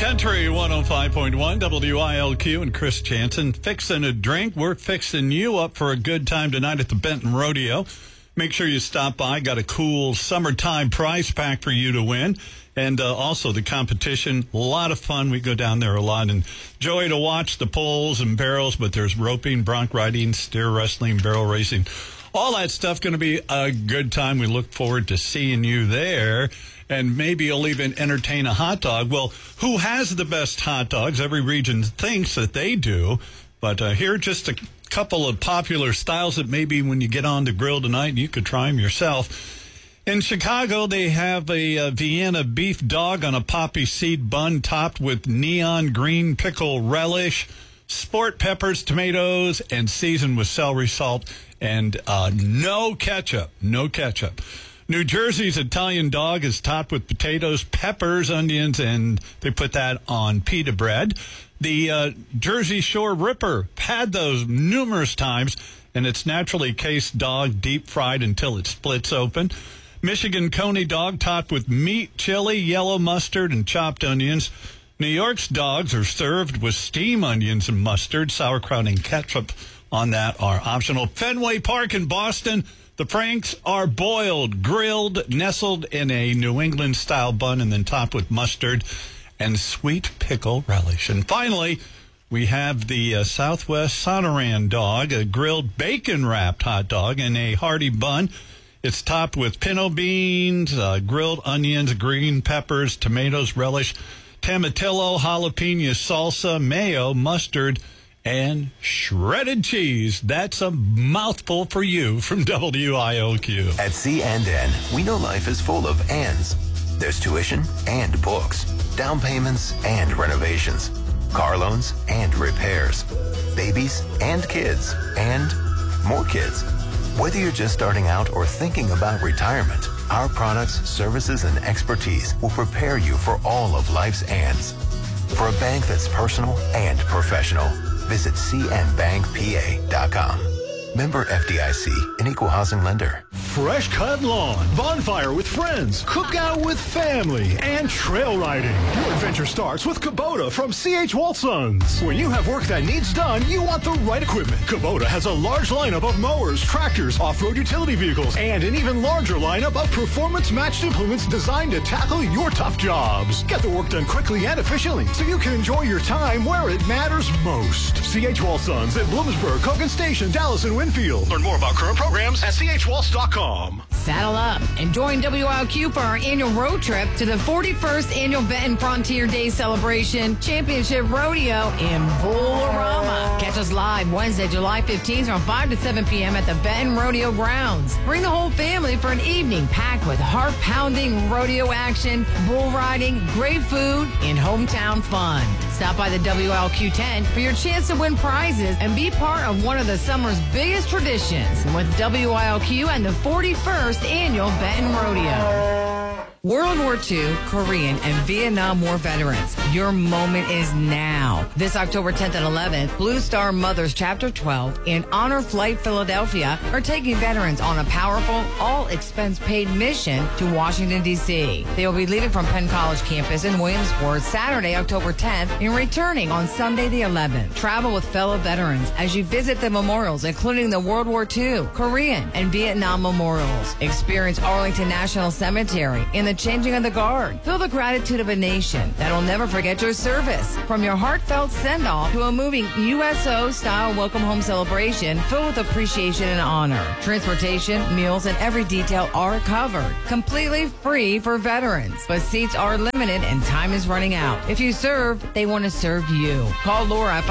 Country 105.1 WILQ and Chris Jansen fixing a drink. We're fixing you up for a good time tonight at the Benton Rodeo. Make sure you stop by. Got a cool summertime prize pack for you to win. And also the competition, a lot of fun. We go down there a lot and enjoy to watch the poles and barrels, but there's roping, bronc riding, steer wrestling, barrel racing. All that stuff going to be a good time. We look forward to seeing you there. And maybe you'll even entertain a hot dog. Well, who has the best hot dogs? Every region thinks that they do. But here are just a couple of popular styles that maybe when you get on the grill tonight, you could try them yourself. In Chicago, they have a Vienna beef dog on a poppy seed bun topped with neon green pickle relish, sport peppers, tomatoes, and seasoned with celery salt and no ketchup. No ketchup. New Jersey's Italian dog is topped with potatoes, peppers, onions, and they put that on pita bread. The Jersey Shore Ripper had those numerous times, and it's naturally cased dog deep fried until it splits open. Michigan Coney dog topped with meat, chili, yellow mustard, and chopped onions. New York's dogs are served with steamed onions and mustard. Sauerkraut and ketchup on that are optional. Fenway Park in Boston, the Franks are boiled, grilled, nestled in a New England-style bun, and then topped with mustard and sweet pickle relish. And finally, we have the Southwest Sonoran dog, a grilled bacon-wrapped hot dog in a hearty bun. It's topped with pinto beans, grilled onions, green peppers, tomatoes, relish, tomatillo, jalapeno salsa, mayo, mustard, and shredded cheese. That's a mouthful for you from WIOQ. At C&N, we know life is full of ands. There's tuition and books, down payments and renovations, car loans and repairs, babies and kids, and more kids. Whether you're just starting out or thinking about retirement, our products, services, and expertise will prepare you for all of life's ands. For a bank that's personal and professional, visit cnbankpa.com. Member FDIC, an equal housing lender. Fresh cut lawn, bonfire with friends, cookout with family, and trail riding. Your adventure starts with Kubota from C.H. Waltons. When you have work that needs done, you want the right equipment. Kubota has a large lineup of mowers, tractors, off-road utility vehicles, and an even larger lineup of performance-matched implements designed to tackle your tough jobs. Get the work done quickly and efficiently so you can enjoy your time where it matters most. C.H. Waltons at Bloomsburg, Hogan Station, Dallas, and Winfield. Learn more about current programs at chwaltz.com. Saddle up and join WILQ for our annual road trip to the 41st Annual Benton Frontier Day Celebration Championship Rodeo in Bull-A-Rama. Catch us live Wednesday, July 15th from 5 to 7 p.m. at the Benton Rodeo Grounds. Bring the whole family for an evening packed with heart-pounding rodeo action, bull riding, great food, and hometown fun. Stop by the WILQ tent for your chance to win prizes and be part of one of the summer's biggest traditions with WILQ and the 41st Annual Benton Rodeo. World War II, Korean, and Vietnam War veterans, your moment is now. This October 10th and 11th, Blue Star Mothers Chapter 12 and Honor Flight Philadelphia are taking veterans on a powerful, all-expense-paid mission to Washington, D.C. They will be leaving from Penn College campus in Williamsport Saturday, October 10th, and returning on Sunday the 11th. Travel with fellow veterans as you visit the memorials, including the World War II, Korean, and Vietnam memorials. Experience Arlington National Cemetery in the changing of the guard. Feel the gratitude of a nation that will never forget your service. From your heartfelt send-off to a moving USO-style welcome home celebration filled with appreciation and honor. Transportation, meals, and every detail are covered. Completely free for veterans. But seats are limited and time is running out. If you serve, they want to serve you. Call Laura at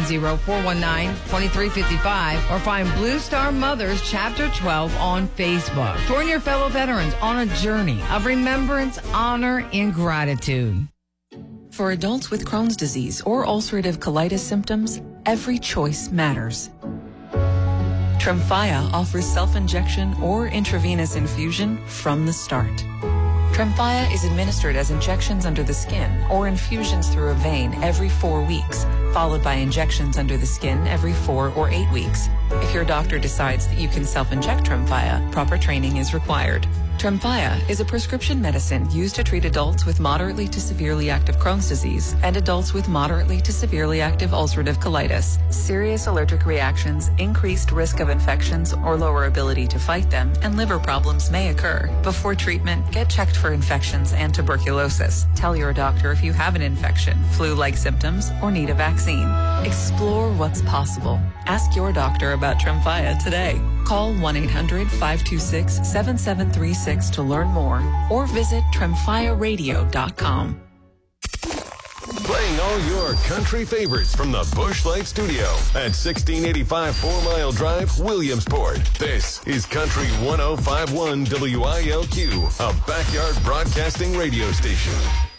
570-419-2355 or find Blue Star Mothers Chapter 12 on Facebook. Join your fellow veterans on a journey of remembrance, honor, and gratitude. For adults with Crohn's disease or ulcerative colitis symptoms, every choice matters. Tremfya offers self-injection or intravenous infusion from the start. Tremfya is administered as injections under the skin or infusions through a vein every 4 weeks, followed by injections under the skin every 4 or 8 weeks. If your doctor decides that you can self-inject Tremfya, proper training is required. Tremfya is a prescription medicine used to treat adults with moderately to severely active Crohn's disease and adults with moderately to severely active ulcerative colitis. Serious allergic reactions, increased risk of infections or lower ability to fight them, and liver problems may occur. Before treatment, get checked for infections and tuberculosis. Tell your doctor if you have an infection, flu-like symptoms, or need a vaccine. Explore what's possible. Ask your doctor about Tremfya today. Call 1-800-526-7736 to learn more or visit TremfyaRadio.com. Playing all your country favorites from the Busch Light Studio at 1685 4 Mile Drive, Williamsport. This is Country 105.1 WILQ, a backyard broadcasting radio station.